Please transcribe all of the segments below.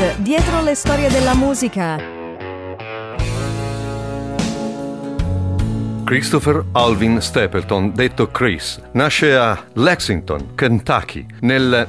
Night, dietro le storie della musica. Christopher Alvin Stapleton, detto Chris, nasce a Lexington, Kentucky, nel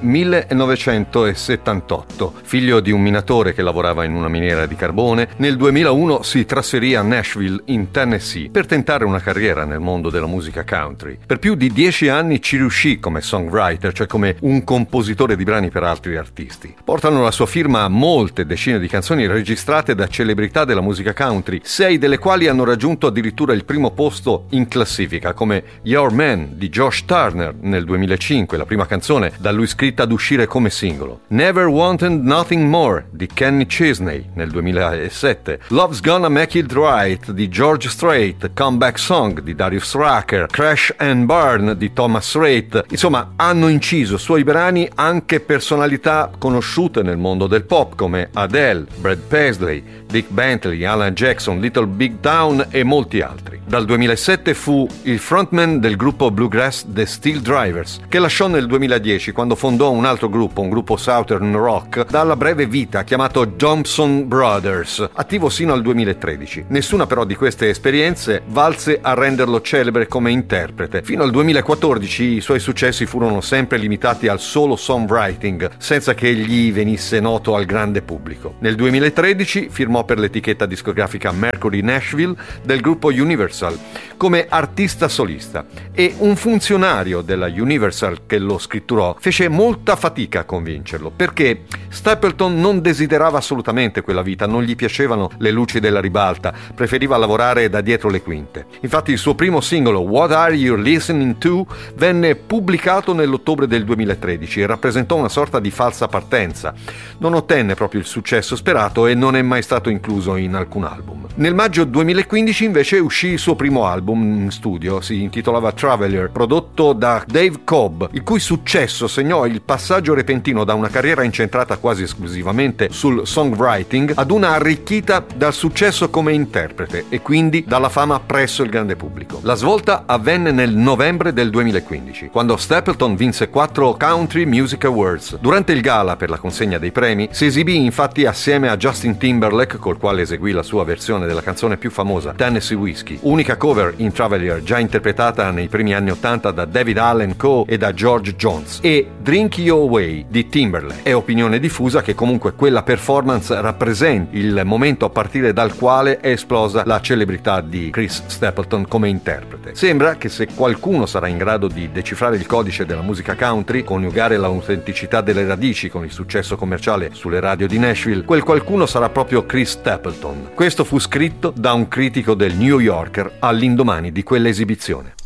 1978. Figlio di un minatore che lavorava in una miniera di carbone, nel 2001 si trasferì a Nashville, in Tennessee, per tentare una carriera nel mondo della musica country. Per più di 10 anni ci riuscì come songwriter, cioè come un compositore di brani per altri artisti. Portano la sua firma a molte decine di canzoni registrate da celebrità della musica country, 6 delle quali hanno raggiunto addirittura il primo posto in classifica, come Your Man di Josh Turner nel 2005, la prima canzone da lui scritta ad uscire come singolo. Never Wanted Nothing More di Kenny Chesney nel 2007, Love's Gonna Make It Right di George Strait, Comeback Song di Darius Rucker, Crash and Burn di Thomas Rhett. Insomma, hanno inciso suoi brani anche personalità conosciute nel mondo del pop come Adele, Brad Paisley, Dick Bentley, Alan Jackson, Little Big Town e molti altri. Dal 2007 fu il frontman del gruppo bluegrass The Steel Drivers, che lasciò nel 2010 quando fondò un altro gruppo, un gruppo Southern Rock, dalla breve vita chiamato Johnson Brothers, attivo sino al 2013. Nessuna però di queste esperienze valse a renderlo celebre come interprete. Fino al 2014 i suoi successi furono sempre limitati al solo songwriting, senza che egli venisse noto al grande pubblico. Nel 2013 firmò per l'etichetta discografica Mercury Nashville del gruppo Universal come artista solista, e un funzionario della Universal che lo scritturò fece molta fatica a convincerlo, perché Stapleton non desiderava assolutamente quella vita, non gli piacevano le luci della ribalta, preferiva lavorare da dietro le quinte. Infatti il suo primo singolo, What Are You Listening To, venne pubblicato nell'ottobre del 2013 e rappresentò una sorta di falsa partenza. Non ottenne proprio il successo sperato e non è mai stato incluso in alcun album. Nel maggio 2015 invece uscì il suo primo album in studio, si intitolava Traveler, prodotto da Dave Cobb, il cui successo segnò il passaggio repentino da una carriera incentrata quasi esclusivamente sul songwriting ad una arricchita dal successo come interprete e quindi dalla fama presso il grande pubblico. La svolta avvenne nel novembre del 2015, quando Stapleton vinse 4 Country Music Awards. Durante il gala per la consegna dei premi si esibì infatti assieme a Justin Timberlake, col quale eseguì la sua versione della canzone più famosa, Tennessee Whiskey, unica cover in Traveler già interpretata nei primi anni '80 da David Allen Coe e da George Jones, e Drink Your Way di Timberlake. È opinione diffusa che comunque quella performance rappresenti il momento a partire dal quale è esplosa la celebrità di Chris Stapleton come interprete. Sembra che se qualcuno sarà in grado di decifrare il codice della musica country, coniugare l'autenticità delle radici con il successo commerciale sulle radio di Nashville, quel qualcuno sarà proprio Chris Stapleton. Questo fu scritto da un critico del New Yorker all'indomani di quell'esibizione.